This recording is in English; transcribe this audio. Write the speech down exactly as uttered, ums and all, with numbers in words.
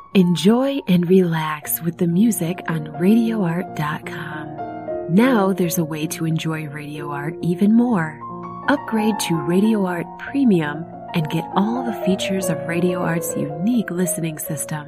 Enjoy and relax with the music on radio art dot com. Now there's a way to enjoy Radio Art even more. Upgrade to Radio Art Premium and get all the features of Radio Art's unique listening system.